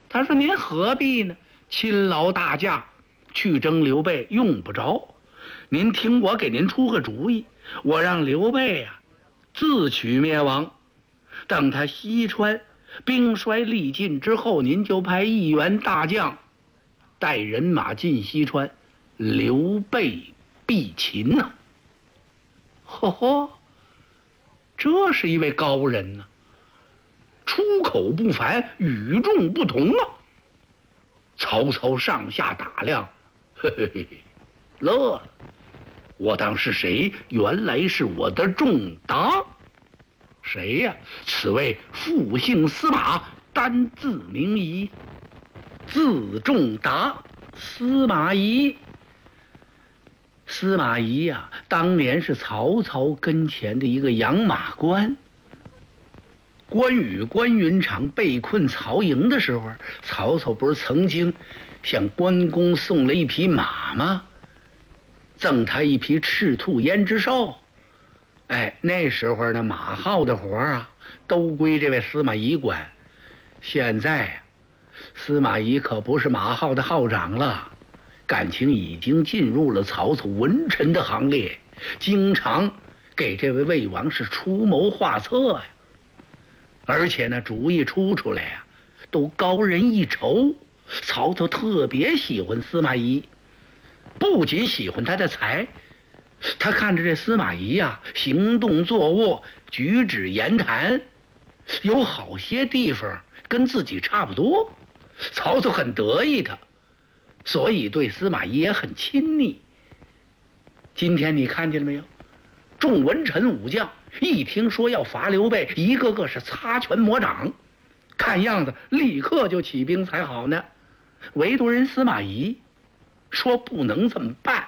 他说：“您何必呢？亲劳大驾，去征刘备用不着。您听我给您出个主意，我让刘备呀，自取灭亡。等他西川兵衰力尽之后，您就派一员大将带人马进西川，刘备必擒呐！”呵呵，这是一位高人呐，出口不凡，与众不同啊！曹操上下打量，嘿嘿嘿，乐了。我当是谁？原来是我的仲达。谁呀？此位复姓司马，单字名仪，字仲达，司马懿。司马懿呀，当年是曹操跟前的一个养马官。关羽、关云长被困曹营的时候，曹操不是曾经向关公送了一匹马吗？赠他一匹赤兔胭脂兽。哎，那时候呢，马号的活啊，都归这位司马懿管。现在司马懿可不是马号的号长了，感情已经进入了曹操文臣的行列，经常给这位魏王是出谋划策呀。而且呢，主意出来呀，都高人一筹。曹操特别喜欢司马懿，不仅喜欢他的才，他看着这司马懿呀，行动坐卧、举止言谈，有好些地方跟自己差不多，曹操很得意他，所以对司马懿也很亲昵。今天你看见了没有？众文臣武将一听说要伐刘备，一个个是擦拳抹掌，看样子立刻就起兵才好呢。唯独人司马懿说不能这么办。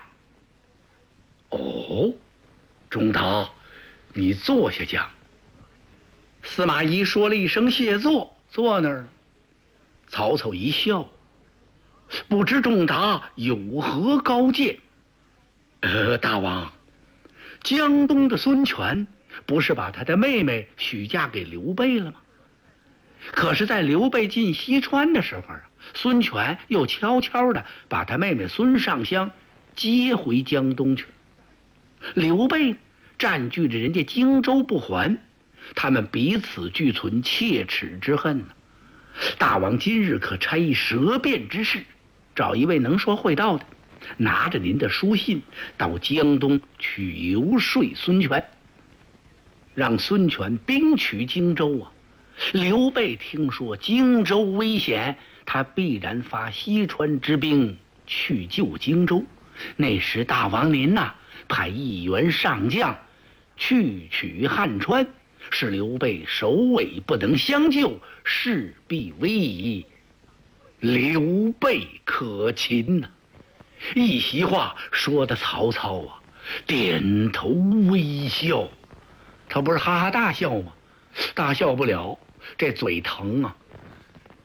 哦，仲达，你坐下讲。司马懿说了一声谢坐，坐那儿了。曹操一笑，不知仲达有何高见？大王，江东的孙权不是把他的妹妹许嫁给刘备了吗？可是，在刘备进西川的时候啊，孙权又悄悄地把他妹妹孙尚香接回江东去。刘备占据着人家荆州不还，他们彼此俱存切齿之恨呢。大王今日可差一舌辩之士，找一位能说会道的，拿着您的书信到江东去游说孙权，让孙权兵取荆州啊！刘备听说荆州危险，他必然发西川之兵去救荆州。那时大王您呐，派一员上将去取汉川，使刘备首尾不能相救，势必危矣。刘备可擒呐！一席话说的曹操啊，点头微笑。他不是哈哈大笑吗？大笑不了，这嘴疼啊，